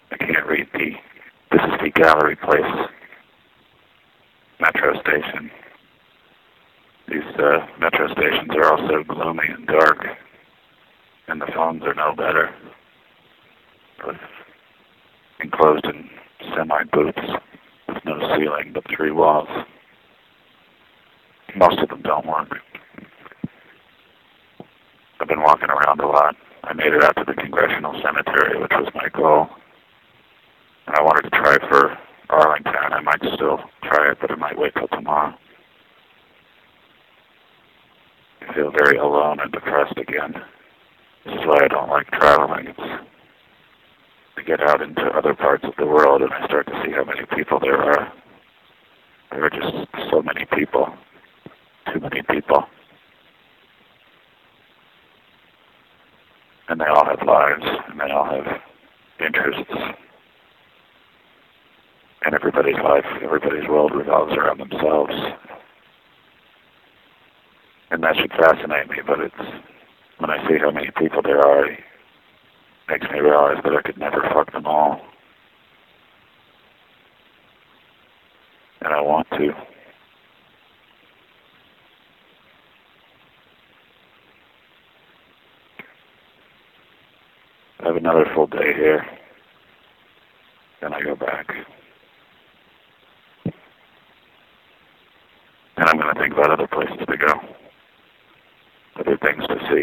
I can't read this is the Gallery Place metro station. These metro stations are also gloomy and dark, and the phones are no better. Enclosed in semi-booths with no ceiling but 3 walls. Most of them don't work. I've been walking around a lot. I made it out to the Congressional Cemetery, which was my goal. And I wanted to try for Arlington. I might still try it, but I might wait till tomorrow. I feel very alone and depressed again. This is why I don't like traveling. It's to get out into other parts of the world and I start to see how many people there are. There are just so many people. Too many people. And they all have lives, and they all have interests. And everybody's life, everybody's world revolves around themselves. And that should fascinate me, but when I see how many people there are, it makes me realize that I could never fuck them all. And I want to. I have another full day here. Then I go back. And I'm going to think about other places to go. Other things to see.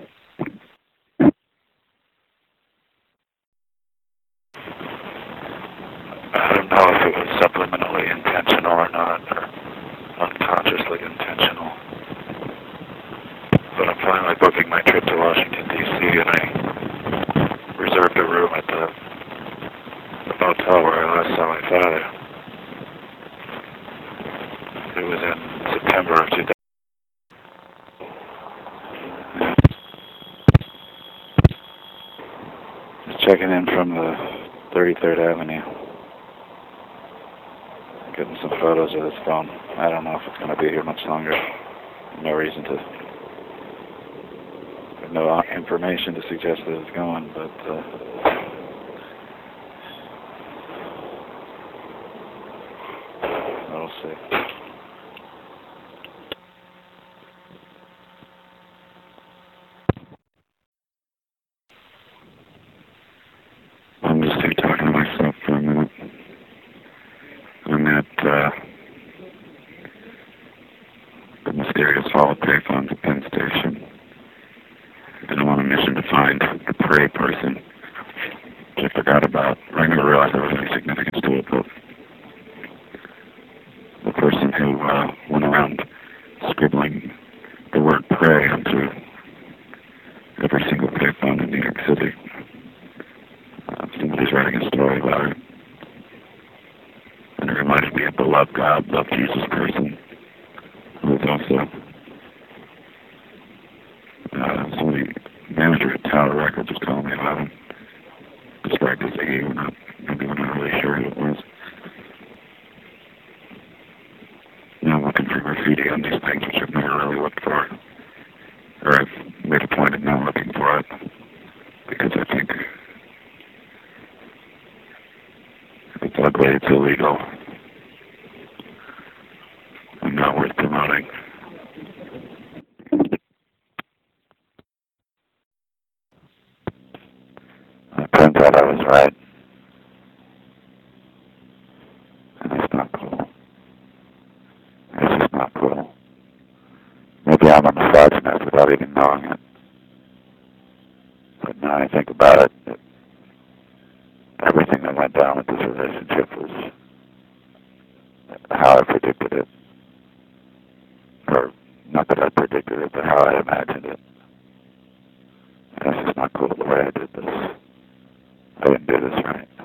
I don't know if it was subliminally intentional or not, or unconsciously intentional. But I'm finally booking my trip to Washington, D.C., and I reserved a room at the motel where I last saw my father. It was in September of 2000. Just checking in from the 33rd Avenue. Getting some photos of this phone. I don't know if it's going to be here much longer. No reason to. No information to suggest that it's going, but we'll see. I'm just here talking to myself for a minute. I'm at the mysterious Hall of Payphones at Penn Station. And I'm on a mission to find the prey person, which I forgot about. I never realized there was any significance to it, but the person who went around scribbling the word prey onto every single payphone in New York City. Somebody's writing a story about it. And it reminded me of the Love God, Love Jesus person, who was also somebody, manager at Tower Records was telling me about him. Described as he, maybe we're not really sure who it was. Now I'm looking for graffiti on these things, which I've never really looked for. Or I've made a point of not looking for it, because I think it's ugly, it's illegal, and not worth promoting. It turns out I was right. And it's not cool. It's just not cool. Maybe I'm a misogynist without even knowing it. But now I think about it, everything that went down with this relationship was how I predicted it. Or, not that I predicted it, but how I imagined it. And it's just not cool the way I did this. I didn't do this right.